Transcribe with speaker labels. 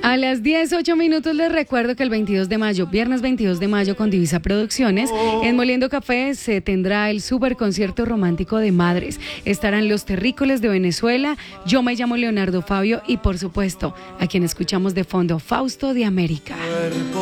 Speaker 1: A las 10:08 les recuerdo que el 22 de mayo, viernes 22 de mayo, con Divisa Producciones, en Moliendo Café se tendrá el super concierto romántico de madres. Estarán los terrícolas de Venezuela, yo me llamo Leonardo Fabio y por supuesto, a quien escuchamos de fondo, Fausto de América.